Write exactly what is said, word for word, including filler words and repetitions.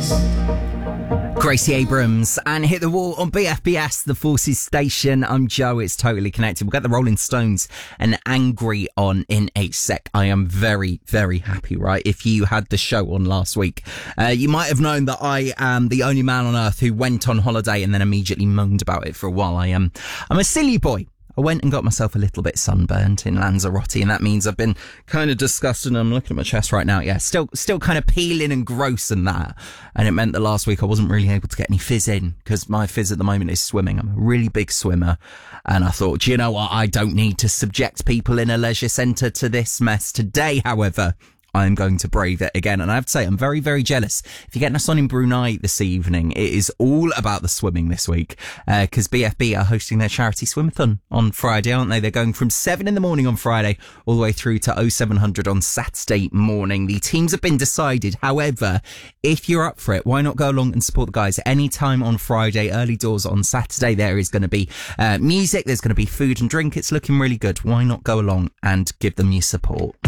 Gracie Abrams and Hit the Wall on B F B S, the Forces Station. I'm Joe. It's Totally Connected. We'll get the Rolling Stones and Angry on in a sec. I am very, very happy, right? If you had the show on last week, uh, you might have known that I am the only man on earth who went on holiday and then immediately moaned about it for a while. I am, I'm a silly boy. I went and got myself a little bit sunburnt in Lanzarote, and that means I've been kind of disgusted. And I'm looking at my chest right now. Yeah, still, still kind of peeling and gross and that. And it meant that last week I wasn't really able to get any fizz in because my fizz at the moment is swimming. I'm a really big swimmer. And I thought, do you know what? I don't need to subject people in a leisure centre to this mess. Today, however, I'm going to brave it again. And I have to say, I'm very, very jealous. If you're getting us on in Brunei this evening, it is all about the swimming this week. Uh, cause B F B are hosting their charity swimathon on Friday, aren't they? They're going from seven in the morning on Friday all the way through to oh seven hundred on Saturday morning. The teams have been decided. However, if you're up for it, why not go along and support the guys anytime on Friday, early doors on Saturday? There is going to be uh, music. There's going to be food and drink. It's looking really good. Why not go along and give them your support?